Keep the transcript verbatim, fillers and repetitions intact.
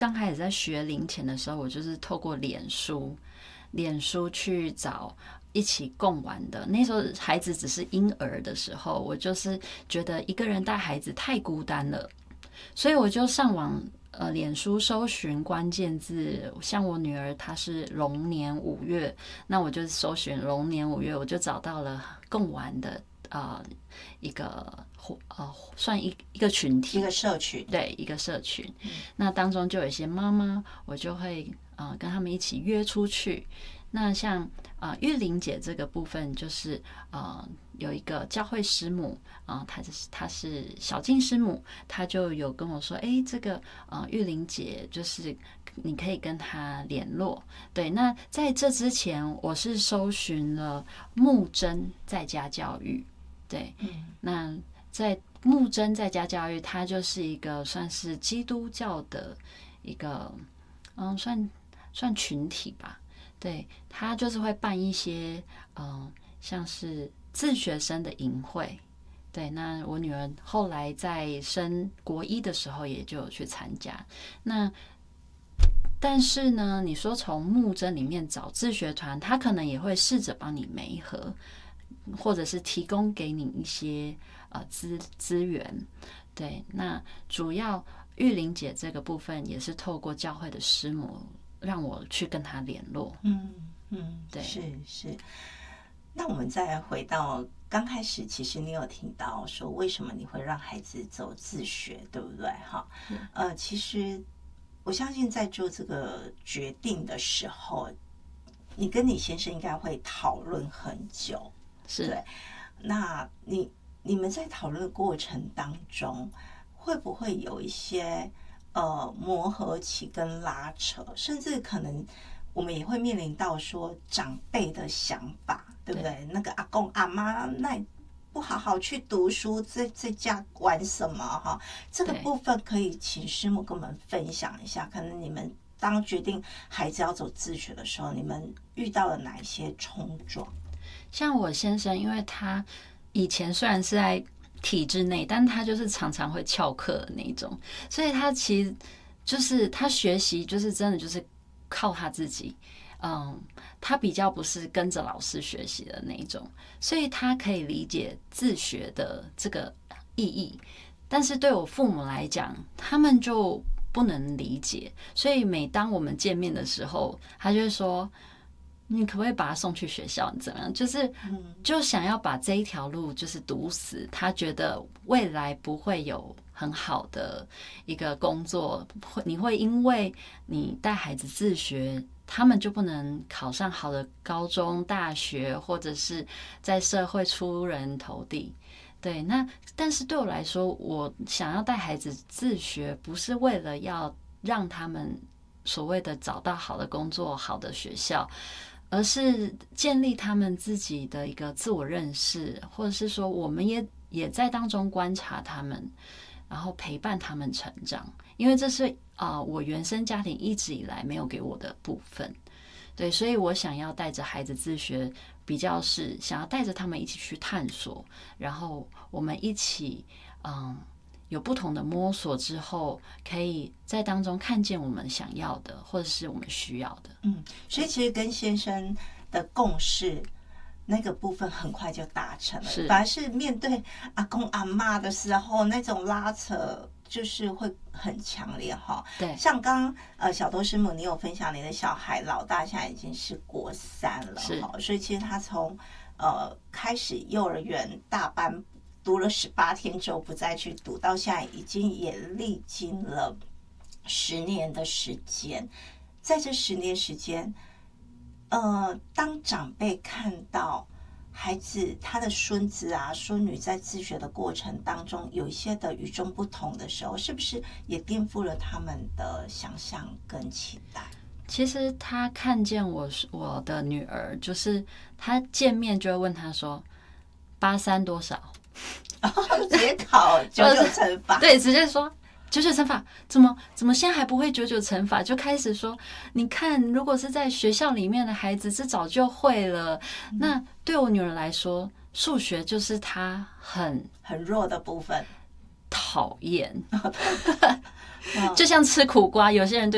刚开始在学龄前的时候，我就是透过脸书，脸书去找一起共玩的。那时候孩子只是婴儿的时候，我就是觉得一个人带孩子太孤单了，所以我就上网呃，脸书搜寻关键字，像我女儿她是龙年五月，那我就搜寻龙年五月，我就找到了共玩的呃一个呃算一一个群体， 一个社群， 对，一个社群。嗯、那当中就有一些妈妈，我就会呃跟他们一起约出去。那像呃育龄姐这个部分，就是呃有一个教会师母啊、呃，她是她是小静师母，她就有跟我说，哎，这个呃育龄姐就是你可以跟她联络。对，那在这之前，我是搜寻了木真在家教育，对，嗯，那在木真在家教育，它就是一个算是基督教的一个嗯算算群体吧。对，他就是会办一些，嗯、呃，像是自学生的营会。对，那我女儿后来在升国一的时候，也就有去参加。那但是呢，你说从木真里面找自学团，他可能也会试着帮你媒合，或者是提供给你一些呃资资源。对，那主要育龄姐这个部分也是透过教会的师母。让我去跟他联络， 嗯嗯， 对， 是是。那我们再回到刚开始，其实你有听到说为什么你会让孩子走自学，对不对？哈，呃，其实我相信在做这个决定的时候，你跟你先生应该会讨论很久， 是。 对，那你你们在讨论的过程当中，会不会有一些？呃，磨合期跟拉扯，甚至可能我们也会面临到说长辈的想法，对不对？对，那个阿公阿妈那不好好去读书，在在家玩什么哈？这个部分可以请师母跟我们分享一下。可能你们当决定孩子要走自学的时候，你们遇到了哪一些冲撞？ 像我先生，因为他以前虽然是在体制内，但他就是常常会翘课的那种，所以他其实就是他学习就是真的就是靠他自己，嗯，他比较不是跟着老师学习的那种，所以他可以理解自学的这个意义，但是对我父母来讲，他们就不能理解，所以每当我们见面的时候，他就会说，你可不可以把他送去学校？你怎么样？就是就想要把这一条路就是堵死。他觉得未来不会有很好的一个工作，你会因为你带孩子自学，他们就不能考上好的高中、大学，或者是在社会出人头地。对，那但是对我来说，我想要带孩子自学，不是为了要让他们所谓的找到好的工作、好的学校。而是建立他们自己的一个自我认识，或者是说我们也也在当中观察他们，然后陪伴他们成长，因为这是啊、呃、我原生家庭一直以来没有给我的部分。对，所以我想要带着孩子自学，比较是想要带着他们一起去探索，然后我们一起嗯有不同的摸索之后，可以在当中看见我们想要的，或者是我们需要的。 嗯，所以其实跟先生的共识那个部分很快就达成了，反而是面对阿公阿嬷的时候，那种拉扯就是会很强烈哈。 对， 像刚刚呃小豆师母，你有分享你的小孩老大现在已经是国三了哈，所以其实他从呃开始幼儿园大班读了十八天之后不再去读，到现在已经也历经了十年的时间。在这十年时间，呃，当长辈看到孩子他的孙子啊、孙女在自学的过程当中有一些的与众不同的时候，是不是也颠覆了他们的想象跟期待？ 其实他看见我我的女儿，就是他见面就会问他说：“八三多少？” 直接考九九乘法， 对，直接说九九乘法，怎么怎么现在还不会九九乘法？就开始说，你看，如果是在学校里面的孩子，这早就会了。嗯、那对我女儿来说，数学就是她很很弱的部分， 讨厌，就像吃苦瓜，有些人对